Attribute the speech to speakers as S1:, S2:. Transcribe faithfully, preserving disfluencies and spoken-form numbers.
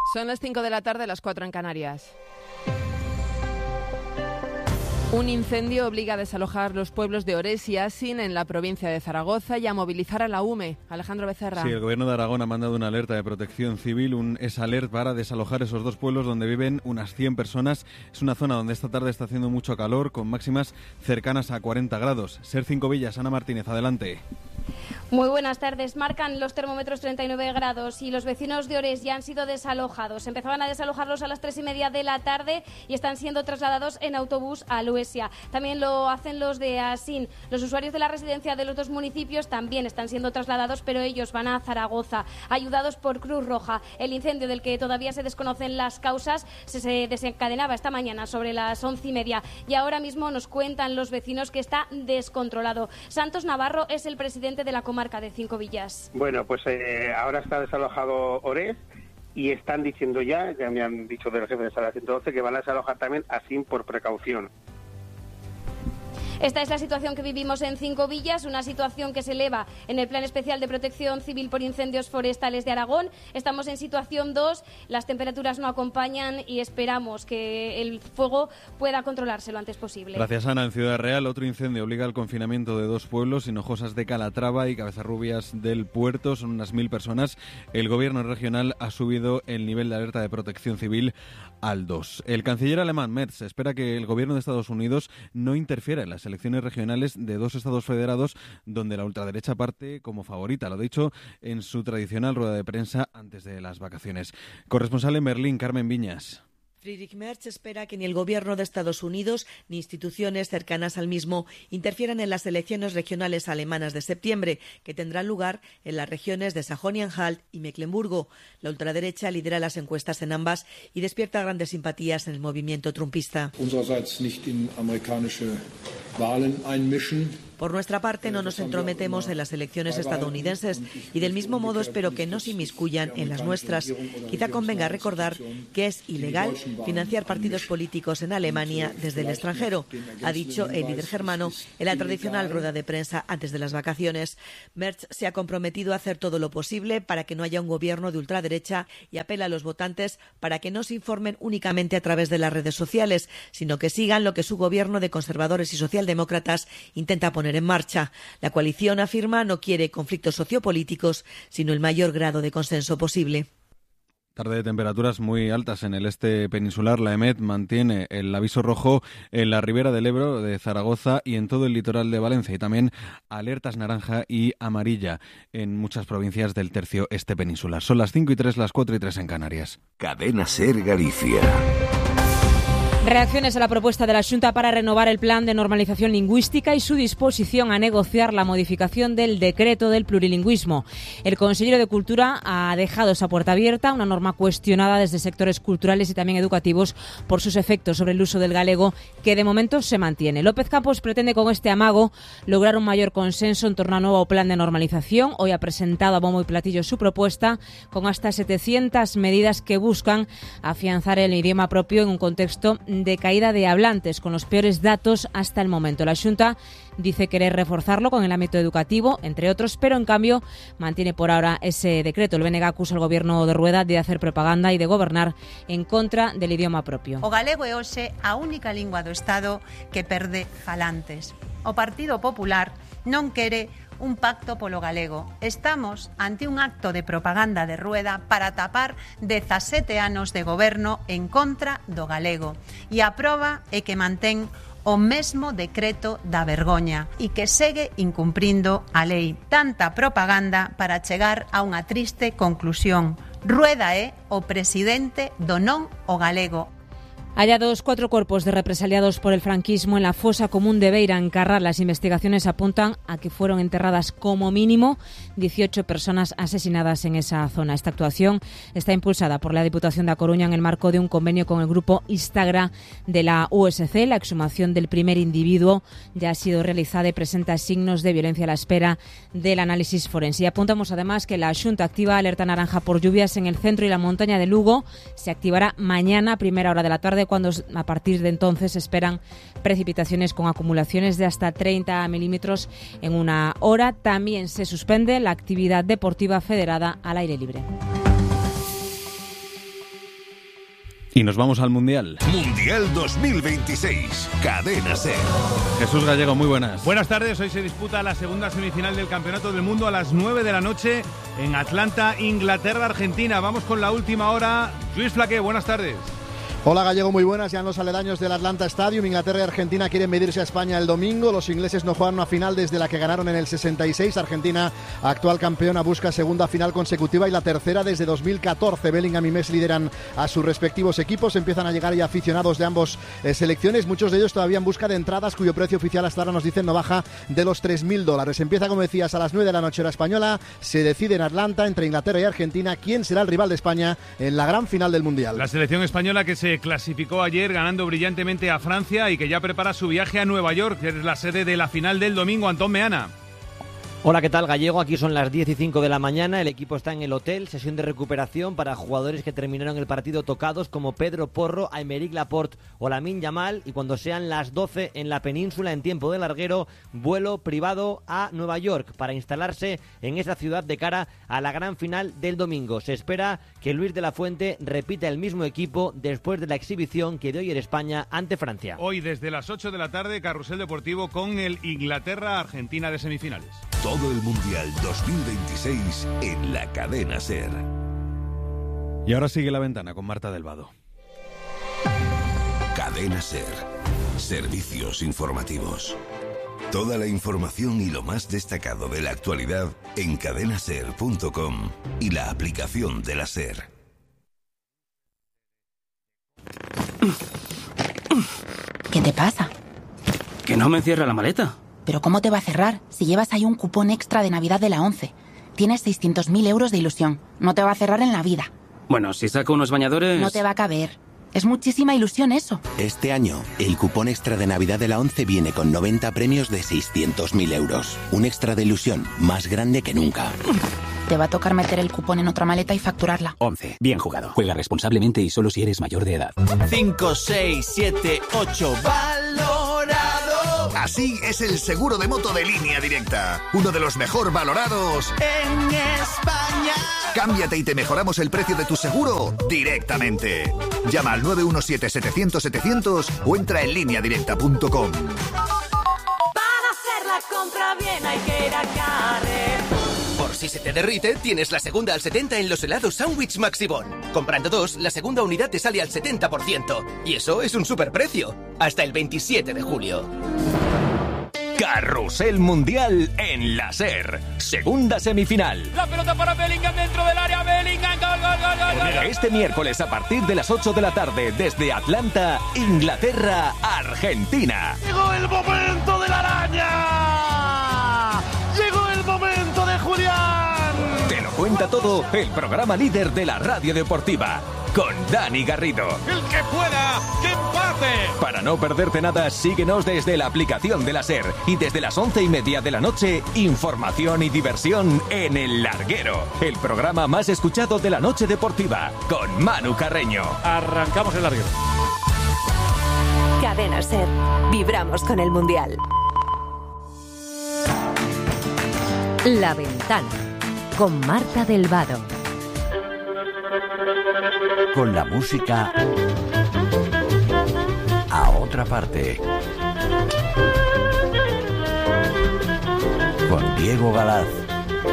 S1: Son las cinco de la tarde, las cuatro en Canarias. Un incendio obliga a desalojar los pueblos de Orés y Asín en la provincia de Zaragoza y a movilizar a la U M E. Alejandro Becerra.
S2: Sí, el Gobierno de Aragón ha mandado una alerta de protección civil, un S-Alert para desalojar esos dos pueblos donde viven unas cien personas. Es una zona donde esta tarde está haciendo mucho calor, con máximas cercanas a cuarenta grados. Ser Cinco Villas, Ana Martínez, adelante.
S3: Muy buenas tardes. Marcan los termómetros treinta y nueve grados y los vecinos de Orés ya han sido desalojados. Empezaban a desalojarlos a las tres y media de la tarde y están siendo trasladados en autobús a Luesia. También lo hacen los de Asín. Los usuarios de la residencia de los dos municipios también están siendo trasladados, pero ellos van a Zaragoza, ayudados por Cruz Roja. El incendio, del que todavía se desconocen las causas, se, se desencadenaba esta mañana sobre las once y media y ahora mismo nos cuentan los vecinos que está descontrolado. Santos Navarro es el presidente de la comarca de Cinco Villas.
S4: Bueno, pues eh, ahora está desalojado Orés y están diciendo ya, ya me han dicho de los jefes de sala ciento doce, que van a desalojar también Asín por precaución.
S3: Esta es la situación que vivimos en Cinco Villas, una situación que se eleva en el Plan Especial de Protección Civil por Incendios Forestales de Aragón. Estamos en situación dos, las temperaturas no acompañan y esperamos que el fuego pueda controlarse lo antes posible.
S2: Gracias, Ana. En Ciudad Real, otro incendio obliga al confinamiento de dos pueblos, Hinojosas de Calatrava y Cabezarrubias del Puerto. Son unas mil personas. El Gobierno regional ha subido el nivel de alerta de protección civil al dos. El canciller alemán Merz espera que el Gobierno de Estados Unidos no interfiera en las elecciones regionales de dos estados federados donde la ultraderecha parte como favorita. Lo ha dicho en su tradicional rueda de prensa antes de las vacaciones. Corresponsal en Berlín, Carmen Viñas.
S5: Friedrich Merz espera que ni el Gobierno de Estados Unidos ni instituciones cercanas al mismo interfieran en las elecciones regionales alemanas de septiembre, que tendrán lugar en las regiones de Sajonia-Anhalt y Mecklemburgo. La ultraderecha lidera las encuestas en ambas y despierta grandes simpatías en el movimiento trumpista. Por nuestra parte, no nos entrometemos en las elecciones estadounidenses y del mismo modo espero que no se inmiscuyan en las nuestras. Quizá convenga recordar que es ilegal financiar partidos políticos en Alemania desde el extranjero, ha dicho el líder germano en la tradicional rueda de prensa antes de las vacaciones. Merz se ha comprometido a hacer todo lo posible para que no haya un gobierno de ultraderecha y apela a los votantes para que no se informen únicamente a través de las redes sociales, sino que sigan lo que su gobierno de conservadores y socialdemócratas intenta poner en marcha. La coalición, afirma, no quiere conflictos sociopolíticos, sino el mayor grado de consenso posible.
S2: Tarde de temperaturas muy altas en el este peninsular. La EMET mantiene el aviso rojo en la ribera del Ebro de Zaragoza y en todo el litoral de Valencia, y también alertas naranja y amarilla en muchas provincias del tercio este peninsular. Son las cinco y tres, las cuatro y tres en Canarias.
S6: Cadena Ser Galicia.
S7: Reacciones a la propuesta de la Xunta para renovar el plan de normalización lingüística y su disposición a negociar la modificación del decreto del plurilingüismo. El consejero de Cultura ha dejado esa puerta abierta, una norma cuestionada desde sectores culturales y también educativos por sus efectos sobre el uso del galego, que de momento se mantiene. López Campos pretende con este amago lograr un mayor consenso en torno a un nuevo plan de normalización. Hoy ha presentado a bombo y platillo su propuesta con hasta setecientas medidas que buscan afianzar el idioma propio en un contexto de caída de hablantes, con los peores datos hasta el momento. La Xunta dice querer reforzarlo con el ámbito educativo, entre otros, pero en cambio mantiene por ahora ese decreto. El B N G acusa al Gobierno de Rueda de hacer propaganda y de gobernar en contra del idioma propio.
S8: O galego é hoxe a única lingua do Estado que perde falantes. O Partido Popular non quere un pacto polo galego. Estamos ante un acto de propaganda de Rueda para tapar dezasete anos de goberno en contra do galego. E a proba é que mantén o mesmo decreto da vergoña e que segue incumprindo a lei. Tanta propaganda para chegar a unha triste conclusión. Rueda é o presidente do non o galego.
S7: Hallados cuatro cuerpos de represaliados por el franquismo en la fosa común de Beira, en Carral. Las investigaciones apuntan a que fueron enterradas como mínimo dieciocho personas asesinadas en esa zona. Esta actuación está impulsada por la Diputación de A Coruña en el marco de un convenio con el grupo Istagra de la U S C. La exhumación del primer individuo ya ha sido realizada y presenta signos de violencia a la espera del análisis forense. Y apuntamos además que la Xunta activa alerta naranja por lluvias en el centro y la montaña de Lugo. Se activará mañana a primera hora de la tarde, cuando a partir de entonces esperan precipitaciones con acumulaciones de hasta treinta milímetros en una hora. También se suspende la actividad deportiva federada al aire libre.
S2: Y nos vamos al Mundial.
S6: Mundial dos mil veintiséis, Cadena SER.
S2: Jesús Gallego, muy buenas.
S9: Buenas tardes, hoy se disputa la segunda semifinal del Campeonato del Mundo a las nueve de la noche en Atlanta, Inglaterra, Argentina. Vamos con la última hora. Luis Flaqué, buenas tardes.
S10: Hola Gallego, muy buenas. Ya en los aledaños del Atlanta Stadium, Inglaterra y Argentina quieren medirse a España el domingo. Los ingleses no juegan una final desde la que ganaron en el sesenta y seis. Argentina, actual campeona, busca segunda final consecutiva y la tercera desde dos mil catorce. Bellingham y Messi lideran a sus respectivos equipos. Empiezan a llegar ya aficionados de ambos eh, selecciones, muchos de ellos todavía en busca de entradas cuyo precio oficial hasta ahora nos dicen no baja de los tres mil dólares. Empieza, como decías, a las nueve de la noche hora española. Se decide en Atlanta entre Inglaterra y Argentina quién será el rival de España en la gran final del Mundial.
S9: La selección española que se clasificó ayer ganando brillantemente a Francia y que ya prepara su viaje a Nueva York, que es la sede de la final del domingo. Antón Meana.
S11: Hola, ¿qué tal, Gallego? Aquí son las diez y cinco de la mañana, el equipo está en el hotel, sesión de recuperación para jugadores que terminaron el partido tocados como Pedro Porro, Aymeric Laporte o Lamine Yamal, y cuando sean las doce en la península en tiempo de larguero, vuelo privado a Nueva York para instalarse en esa ciudad de cara a la gran final del domingo. Se espera que Luis de la Fuente repita el mismo equipo después de la exhibición que dio hoy en España ante Francia.
S9: Hoy desde las ocho de la tarde, carrusel deportivo con el Inglaterra-Argentina de semifinales.
S6: Todo el Mundial dos mil veintiséis en la Cadena SER.
S2: Y ahora sigue La Ventana con Marta del Vado.
S6: Cadena SER. Servicios informativos. Toda la información y lo más destacado de la actualidad en cadena ser punto com y la aplicación de la SER.
S12: ¿Qué te pasa?
S13: Que no me cierra la maleta.
S12: ¿Pero cómo te va a cerrar si llevas ahí un cupón extra de Navidad de la ONCE? Tienes seiscientos mil euros de ilusión. No te va a cerrar en la vida.
S13: Bueno, si saco unos bañadores...
S12: No te va a caber. Es muchísima ilusión eso.
S14: Este año, el cupón extra de Navidad de la ONCE viene con noventa premios de seiscientos mil euros. Un extra de ilusión más grande que nunca.
S12: Te va a tocar meter el cupón en otra maleta y facturarla.
S13: ONCE. Bien jugado. Juega responsablemente y solo si eres mayor de edad.
S15: cinco, seis, siete, ocho. ¡Valorado!
S16: Así es el seguro de moto de Línea Directa. Uno de los mejor valorados
S15: en España.
S16: Cámbiate y te mejoramos el precio de tu seguro directamente. Llama al nueve uno siete, setecientos, setecientos o entra en línea directa punto com.
S17: Para hacer la compra bien hay que ir a Carrefour.
S15: Por si se te derrite, tienes la segunda al setenta en los helados Sandwich Maxibón. Comprando dos, la segunda unidad te sale al setenta por ciento. Y eso es un superprecio. Hasta el veintisiete de julio.
S18: Carrusel Mundial en la SER. Segunda semifinal.
S19: La pelota para Bellingham dentro del área. Bellingham, gol, gol, gol, gol, gol.
S18: Este miércoles a partir de las ocho de la tarde desde Atlanta, Inglaterra, Argentina.
S19: Llegó el momento de la araña. Llegó el momento de Julián.
S18: Te lo cuenta todo el programa líder de la radio deportiva. Con Dani Garrido.
S19: El que pueda, que empate.
S18: Para no perderte nada, síguenos desde la aplicación de la SER. Y desde las once y media de la noche, información y diversión en El Larguero. El programa más escuchado de la noche deportiva. Con Manu Carreño.
S9: Arrancamos El Larguero.
S20: Cadena SER. Vibramos con el Mundial. La Ventana. Con Marta del Vado.
S6: Con la música a otra parte. Con Diego Galaz.